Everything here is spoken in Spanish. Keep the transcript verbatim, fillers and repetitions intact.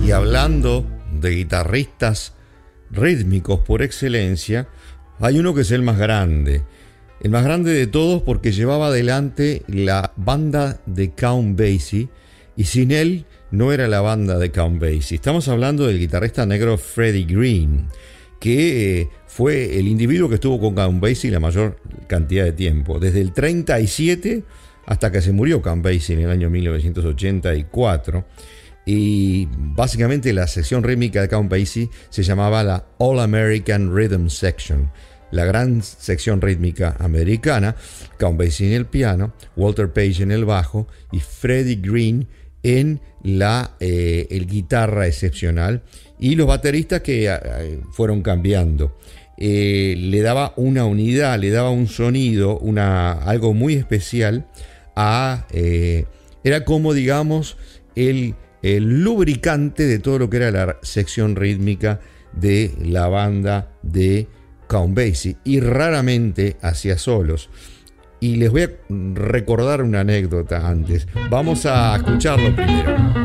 Y hablando de guitarristas rítmicos por excelencia, hay uno que es el más grande. El más grande de todos porque llevaba adelante la banda de Count Basie y sin él no era la banda de Count Basie. Estamos hablando del guitarrista negro Freddie Green, que eh, fue el individuo que estuvo con Count Basie la mayor cantidad de tiempo, desde el treinta y siete hasta que se murió Count Basie en el año mil novecientos ochenta y cuatro. Y básicamente la sección rítmica de Count Basie se llamaba la All American Rhythm Section, la gran sección rítmica americana. Count Basie en el piano, Walter Page en el bajo y Freddie Green en la eh, el guitarra excepcional, y los bateristas que eh, fueron cambiando. Eh, le daba una unidad, le daba un sonido, una, algo muy especial a... Eh, era como, digamos, el... el lubricante de todo lo que era la sección rítmica de la banda de Count Basie, y raramente hacía solos. Y les voy a recordar una anécdota antes. Vamos a escucharlo primero.